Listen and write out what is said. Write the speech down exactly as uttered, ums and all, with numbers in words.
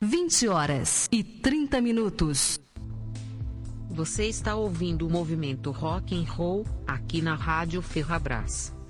vinte horas e trinta minutos. Você está ouvindo o movimento Rock and Roll aqui na Rádio Ferrabras.